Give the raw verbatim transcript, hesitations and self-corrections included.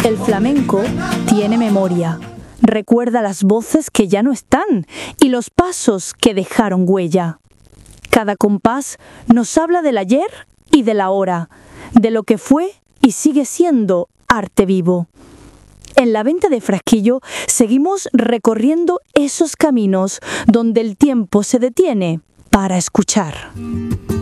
El flamenco tiene memoria. Recuerda las voces que ya no están y los pasos que dejaron huella. Cada compás nos habla del ayer y del ahora, de lo que fue y sigue siendo arte vivo. En la venta de Frasquillo seguimos recorriendo esos caminos donde el tiempo se detiene para escuchar.